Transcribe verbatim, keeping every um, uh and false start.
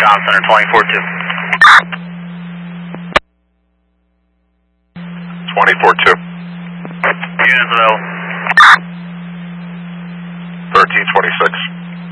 Comm Center twenty-four two. twenty-four two. Units available. thirteen twenty-six.